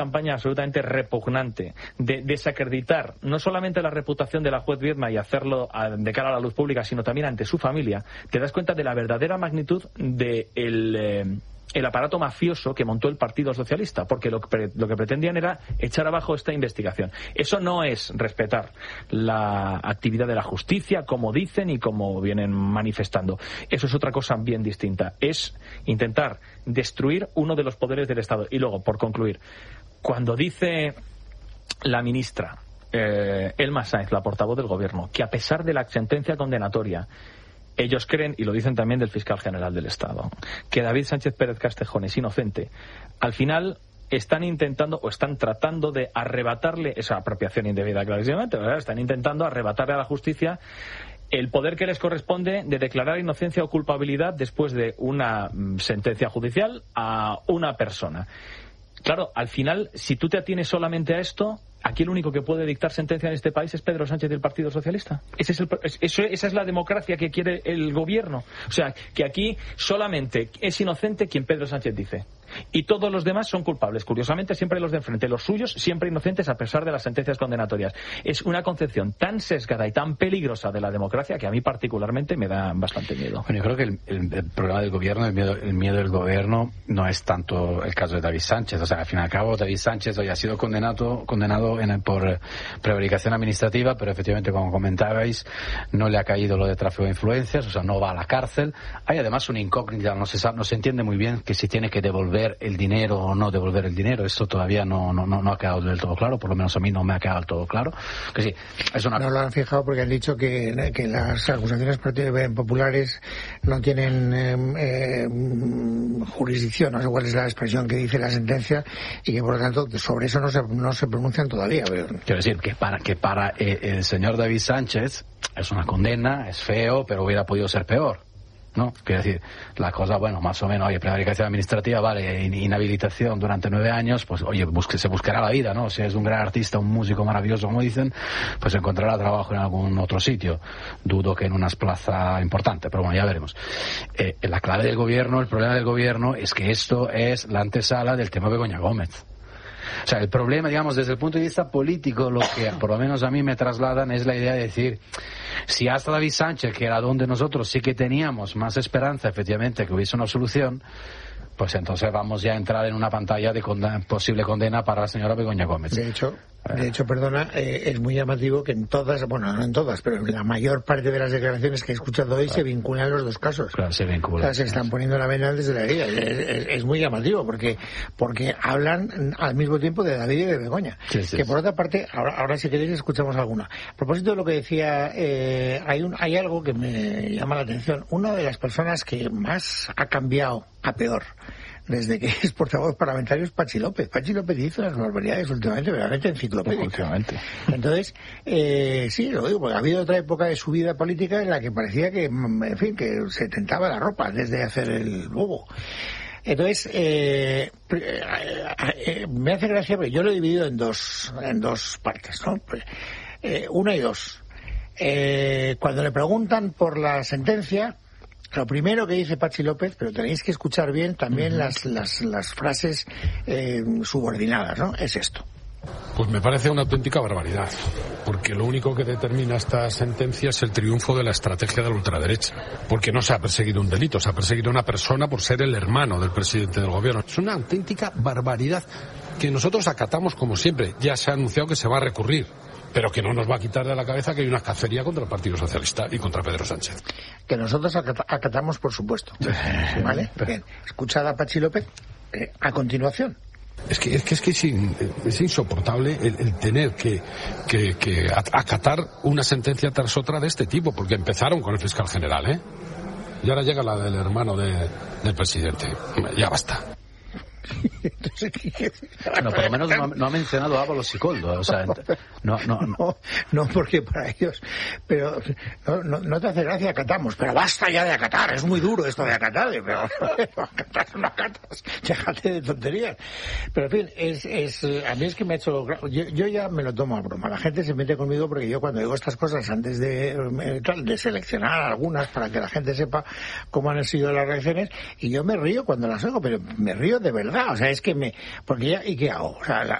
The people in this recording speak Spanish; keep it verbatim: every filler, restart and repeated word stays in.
campaña absolutamente repugnante de desacreditar no solamente la reputación de la juez Viedma y hacerlo a, de cara a la luz pública, sino también ante su familia, te das cuenta de la verdadera magnitud de el, eh, el aparato mafioso que montó el Partido Socialista, porque lo que, lo que pretendían era echar abajo esta investigación. Eso no es respetar la actividad de la justicia, como dicen y como vienen manifestando. Eso es otra cosa bien distinta. Es intentar destruir uno de los poderes del Estado. Y luego, por concluir, cuando dice la ministra eh, Elma Sáenz, la portavoz del Gobierno, que a pesar de la sentencia condenatoria, ellos creen, y lo dicen también del fiscal general del Estado, que David Sánchez Pérez Castejón es inocente, al final están intentando o están tratando de arrebatarle esa apropiación indebida, clarísimamente, ¿verdad? Están intentando arrebatarle a la justicia el poder que les corresponde de declarar inocencia o culpabilidad después de una mm, sentencia judicial a una persona. Claro, al final, si tú te atienes solamente a esto, aquí el único que puede dictar sentencia en este país es Pedro Sánchez del Partido Socialista. Ese es el, eso, esa es la democracia que quiere el gobierno. O sea, que aquí solamente es inocente quien Pedro Sánchez dice. Y todos los demás son culpables. Curiosamente, siempre los de enfrente, los suyos, siempre inocentes a pesar de las sentencias condenatorias. Es una concepción tan sesgada y tan peligrosa de la democracia que a mí particularmente me da bastante miedo. Bueno, yo creo que el, el, el problema del gobierno, el miedo, el miedo del gobierno no es tanto el caso de David Sánchez. O sea, al fin y al cabo, David Sánchez hoy ha sido condenado, condenado en, por prevaricación administrativa, pero efectivamente, como comentabais, no le ha caído lo de tráfico de influencias, o sea, no va a la cárcel. Hay además una incógnita, no se sabe, no se entiende muy bien que si tiene que devolver el dinero o no devolver el dinero. Esto todavía no, no, no ha quedado del todo claro, por lo menos a mí no me ha quedado del todo claro. Que sí, es una... No lo han fijado porque han dicho que, que las acusaciones populares no tienen eh, eh, jurisdicción, no sé cuál es la expresión que dice la sentencia, y que por lo tanto sobre eso no se, no se pronuncian todavía. Pero... Quiero decir que para, que para eh, el señor David Sánchez es una condena, es feo, pero hubiera podido ser peor, ¿no? Quiero decir, la cosa, bueno, más o menos, oye, prevaricación administrativa, vale, inhabilitación durante nueve años, pues, oye, busque, se buscará la vida, ¿no? Si es un gran artista, un músico maravilloso, como dicen, pues encontrará trabajo en algún otro sitio. Dudo que en una plaza importante, pero bueno, ya veremos. Eh, la clave del gobierno, el problema del gobierno, es que esto es la antesala del tema Begoña Gómez. O sea, el problema, digamos, desde el punto de vista político, lo que por lo menos a mí me trasladan es la idea de decir, si hasta David Sánchez, que era donde nosotros sí que teníamos más esperanza, efectivamente, que hubiese una solución, pues entonces vamos ya a entrar en una pantalla de condena, posible condena para la señora Begoña Gómez. De hecho, de hecho, perdona, eh, es muy llamativo que en todas, bueno, no en todas, pero en la mayor parte de las declaraciones que he escuchado hoy, claro, se vinculan los dos casos. Claro, se vinculan. O sea, se están poniendo la vena desde la herida. Es, es, es muy llamativo porque porque hablan al mismo tiempo de David y de Begoña. Sí, sí, que por sí. Otra parte, ahora, ahora si queréis escuchamos alguna. A propósito de lo que decía, eh, hay, un, hay algo que me llama la atención. Una de las personas que más ha cambiado a peor desde que es portavoz parlamentario es Pachi López. Pachi López hizo unas barbaridades últimamente, verdaderamente enciclopédicas. Últimamente. Entonces, eh, sí, lo digo, porque ha habido otra época de su vida política en la que parecía que, en fin, que se tentaba la ropa antes de hacer el bobo. Entonces, eh, eh, eh, me hace gracia, porque yo lo he dividido en dos, en dos partes, ¿no? Eh, una y dos. Eh, cuando le preguntan por la sentencia, lo primero que dice Pachi López, pero tenéis que escuchar bien también uh-huh. las, las, las frases eh, subordinadas, ¿no? Es esto. Pues me parece una auténtica barbaridad, porque lo único que determina esta sentencia es el triunfo de la estrategia de la ultraderecha, porque no se ha perseguido un delito, se ha perseguido a una persona por ser el hermano del presidente del gobierno. Es una auténtica barbaridad que nosotros acatamos como siempre. Ya se ha anunciado que se va a recurrir, pero que no nos va a quitar de la cabeza que hay una cacería contra el Partido Socialista y contra Pedro Sánchez. Que nosotros acata- acatamos, por supuesto. ¿Vale? Bien. Escuchad a Pachi López eh, a continuación. Es que es, que, es, que es, in, es insoportable el, el tener que, que, que acatar una sentencia tras otra de este tipo, porque empezaron con el fiscal general, ¿eh? Y ahora llega la del hermano de, del presidente. Ya basta. Bueno, por lo menos no, no ha mencionado a Ábalos y Coldo, o sea, no, no, no. no, no porque para ellos, pero no, no, no te hace gracia acatamos, pero basta ya de acatar, es muy duro esto de acatar, pero acatar no acatas, déjate de tonterías. Pero en fin, es, es, a mí es que me ha hecho, yo, yo ya me lo tomo a broma, la gente se mete conmigo porque yo cuando digo estas cosas antes de, de seleccionar algunas para que la gente sepa cómo han sido las reacciones, y yo me río cuando las oigo, pero me río de verdad. O sea, es que me... Porque ya, ¿y qué hago? O sea, la,